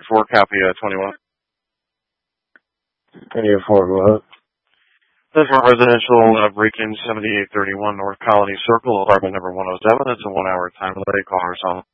4, copy 21. Area 4, go ahead. This is residential break-in 7831 North Colony Circle, apartment number 107. It's a 1-hour time delay. Callers on